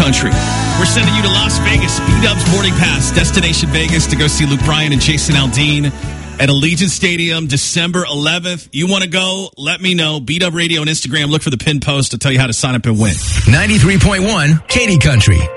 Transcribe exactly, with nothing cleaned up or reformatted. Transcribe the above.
Country. We're sending you to Las Vegas. B-Dubs boarding pass. Destination Vegas to go see Luke Bryan and Jason Aldean at Allegiant Stadium, December eleventh. You want to go? Let me know. B-Dub Radio and Instagram. Look for the pin post to tell you how to sign up and win. ninety-three point one, Katy Country.